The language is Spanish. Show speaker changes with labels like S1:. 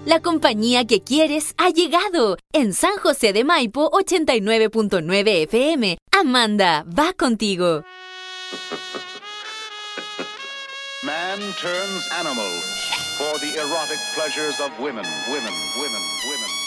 S1: La compañía que quieres ha llegado. En San José de Maipo, 89.9 FM. Amanda, va contigo.
S2: Man turns animal for the erotic pleasures of women.